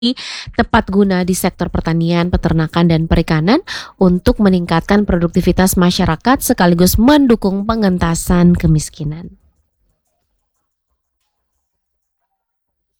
tepat guna di sektor pertanian, peternakan, dan perikanan untuk meningkatkan produktivitas masyarakat sekaligus mendukung pengentasan kemiskinan.